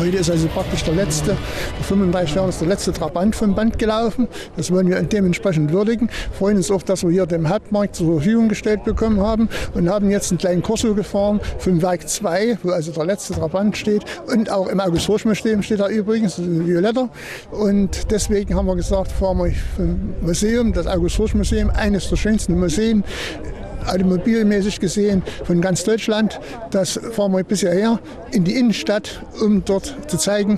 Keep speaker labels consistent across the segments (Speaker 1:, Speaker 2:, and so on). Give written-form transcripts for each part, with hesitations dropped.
Speaker 1: Heute ist also praktisch der 35 Jahre ist der letzte Trabant vom Band gelaufen. Das wollen wir dementsprechend würdigen. Wir freuen uns auch, dass wir hier den Hauptmarkt zur Verfügung gestellt bekommen haben und haben jetzt einen kleinen Corso gefahren vom Werk 2, wo also der letzte Trabant steht. Und auch im August-Horch-Museum steht da übrigens, das ist ein Violetter. Und deswegen haben wir gesagt, fahren wir vom Museum, das August-Horch-Museum, eines der schönsten Museen, automobilmäßig gesehen von ganz Deutschland. Das fahren wir bisher her in die Innenstadt, um dort zu zeigen,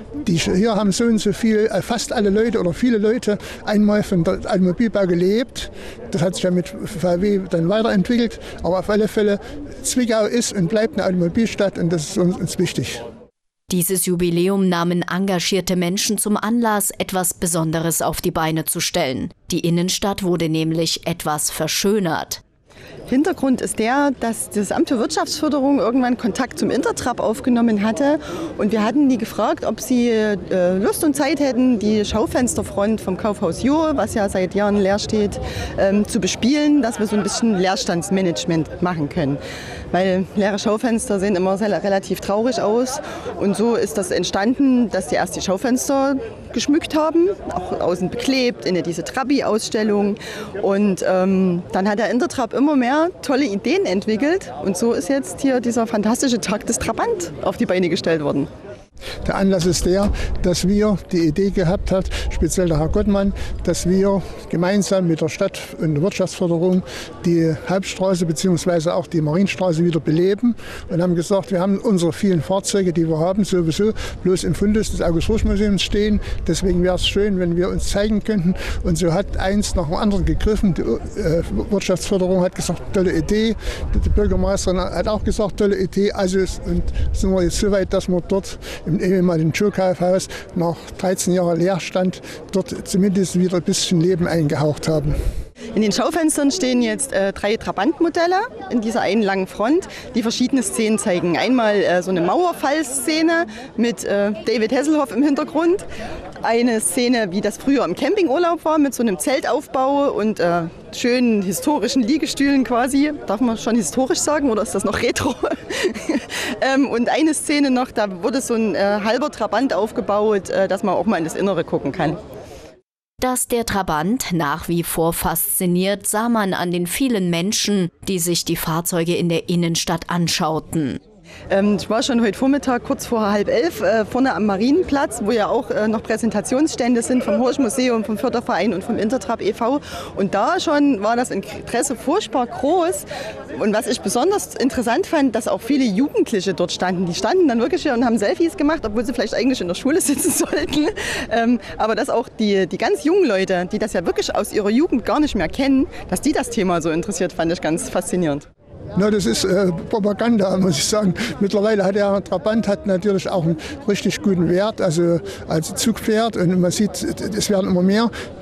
Speaker 1: hier haben so und so viel, fast alle Leute oder viele Leute einmal von der Automobilbau gelebt. Das hat sich ja mit VW dann weiterentwickelt. Aber auf alle Fälle, Zwickau ist und bleibt eine Automobilstadt und das ist uns wichtig.
Speaker 2: Dieses Jubiläum nahmen engagierte Menschen zum Anlass, etwas Besonderes auf die Beine zu stellen. Die Innenstadt wurde nämlich etwas verschönert.
Speaker 3: Hintergrund ist der, dass das Amt für Wirtschaftsförderung irgendwann Kontakt zum Intertrap aufgenommen hatte. Und wir hatten die gefragt, ob sie Lust und Zeit hätten, die Schaufensterfront vom Kaufhaus Jo, was ja seit Jahren leer steht, zu bespielen, dass wir so ein bisschen Leerstandsmanagement machen können. Weil leere Schaufenster sehen immer relativ traurig aus. Und so ist das entstanden, dass die erst die Schaufenster geschmückt haben, auch außen beklebt, in diese Trabi-Ausstellung. Und dann hat der Intertrap immer mehr tolle Ideen entwickelt. Und so ist jetzt hier dieser fantastische Tag des Trabant auf die Beine gestellt worden.
Speaker 1: Der Anlass ist der, dass wir die Idee gehabt hat, speziell der Herr Gottmann, dass wir gemeinsam mit der Stadt und der Wirtschaftsförderung die Hauptstraße bzw. auch die Marienstraße wieder beleben und haben gesagt, wir haben unsere vielen Fahrzeuge, die wir haben, sowieso bloß im Fundus des August-Horch-Museums stehen. Deswegen wäre es schön, wenn wir uns zeigen könnten. Und so hat eins nach dem anderen gegriffen. Die Wirtschaftsförderung hat gesagt, tolle Idee. Die Bürgermeisterin hat auch gesagt, tolle Idee. Also sind wir jetzt so weit, dass wir dort im ehemaligen Joe-Kaufhaus nach 13 Jahren Leerstand dort zumindest wieder ein bisschen Leben eingehaucht haben.
Speaker 3: In den Schaufenstern stehen jetzt 3 Trabant-Modelle in dieser einen langen Front, die verschiedene Szenen zeigen. Einmal so eine Mauerfallszene mit David Hasselhoff im Hintergrund. Eine Szene, wie das früher im Campingurlaub war, mit so einem Zeltaufbau und schönen historischen Liegestühlen quasi. Darf man schon historisch sagen oder ist das noch retro? Und eine Szene noch, da wurde so ein halber Trabant aufgebaut, dass man auch mal in das Innere gucken kann.
Speaker 2: Dass der Trabant nach wie vor fasziniert, sah man an den vielen Menschen, die sich die Fahrzeuge in der Innenstadt anschauten.
Speaker 3: Ich war schon heute Vormittag kurz vor 10:30 vorne am Marienplatz, wo ja auch noch Präsentationsstände sind vom Horch-Museum, vom Förderverein und vom Intertrap e.V. Und da schon war das Interesse furchtbar groß. Und was ich besonders interessant fand, dass auch viele Jugendliche dort standen. Die standen dann wirklich hier und haben Selfies gemacht, obwohl sie vielleicht eigentlich in der Schule sitzen sollten. Aber dass auch die ganz jungen Leute, die das ja wirklich aus ihrer Jugend gar nicht mehr kennen, dass die das Thema so interessiert, fand ich ganz faszinierend.
Speaker 1: Na, das ist Propaganda, muss ich sagen. Mittlerweile hat der Trabant natürlich auch einen richtig guten Wert, also als Zugpferd. Und man sieht, es werden immer mehr.